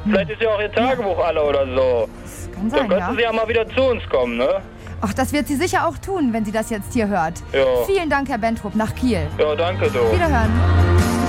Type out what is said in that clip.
Vielleicht ist ja auch ihr Tagebuch alle oder so. Das kann Dann sein, könnten sie ja mal wieder zu uns kommen, ne? Ach, das wird sie sicher auch tun, wenn sie das jetzt hier hört. Ja. Vielen Dank, Herr Bentrup, nach Kiel. Ja, danke, du. Wiederhören.